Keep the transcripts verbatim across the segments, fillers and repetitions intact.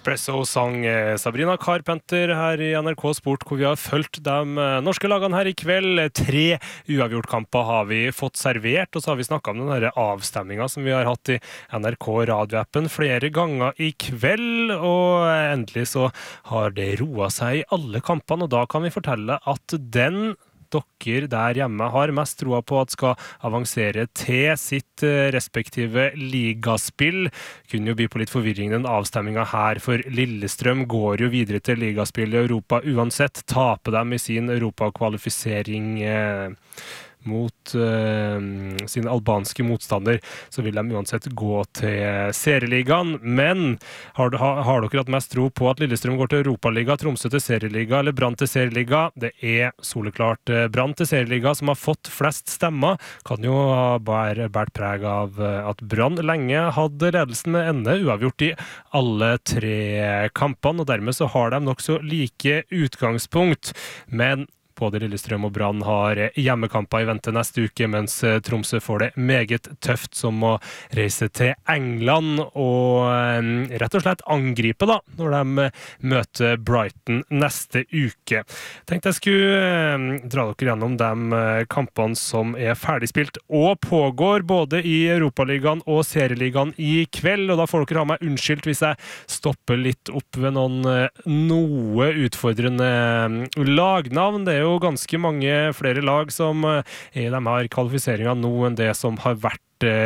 Espresso sang Sabrina Carpenter her i N R K Sport, hvor vi har følt de norske lagene her i kveld. Tre uavgjortkamper har vi fått servert, og så har vi snakket om den her avstemningen som vi har hatt i N R K radioappen flere ganger i kveld, og endelig så har det roet seg i alle kampene, og da kan vi fortelle at den dere der hjemme har mest troa på at skal avansere til sitt respektive ligaspill. Kunne jo by på litt forvirring den avstemningen her, for Lillestrøm går jo videre til ligaspill i Europa uansett. Taper dem i sin europakvalifisering eh, mot eh, sin albanske motstander, så vil de uansett gå til serieligaen. Men har, har, har dere hatt mest tro på at Lillestrøm går til Europaliga, Tromsø til serieliga eller Brann til serieliga? Det er soleklart Brann til serieliga som har fått flest stemmer. Kan jo ha bært preg av at Brann lenge hadde ledelsen med ende uavgjort i alle tre kampene, og dermed så har de nok så like utgangspunkt. Men både Lillestrøm og Brann har hjemmekamper i vente neste uke, mens Tromsø får det meget tøft som å reise til England og rett og slett angripe da, når de møter Brighton neste uke. Tenkte jeg skulle dra dere gjennom de kampene som er ferdigspilt og pågår både i Europaligaen og serieligaen i kveld, og da får dere ha meg unnskyldt hvis jeg stopper litt opp ved noen noe utfordrende lagnavn. Det er jo jo ganske mange flere lag som er i de her kvalifiseringen nå enn det som har vært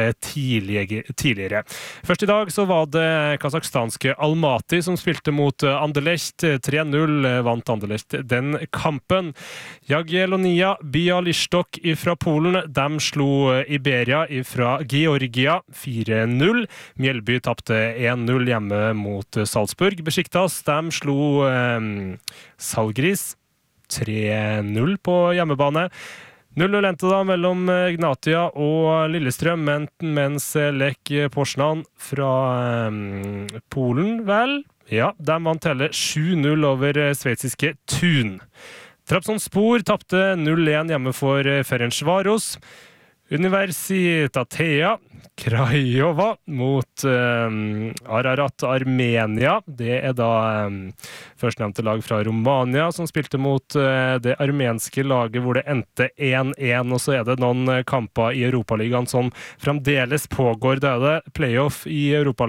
tidligere. Først i dag så var det kazakhstanske Almaty som spilte mot Anderlecht. tre null vant Anderlecht den kampen. Jagiellonia Bialystok fra Polen, de slo Iberia fra Georgia fire null. Mjellby tapte en null hjemme mot Salzburg. Besiktas, de slo eh, Salgris tre null på hjemmebane. null null endte da mellom Gnatia og Lillestrøm, mens Lech Poznan fra um, Polen, vel? Ja, de vant hele sju null over sveitsiske Thun. Trabzonspor tapte null en hjemme for Ferencvaros. Universitatea Craiova mot um, Ararat Armenia. Det er da um, førstnevnte lag fra Romania som spilte mot uh, det armenske laget hvor det endte en en, og så er det noen kamper i Europaligaen som fremdeles pågår. Det er det playoff i Europaligaen